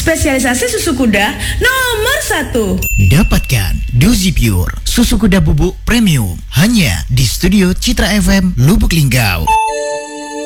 spesialisasi susu kuda nomor 1. Dapatkan Dozi Pure, susu kuda bubuk premium, hanya di Studio Citra FM Lubuk Linggau.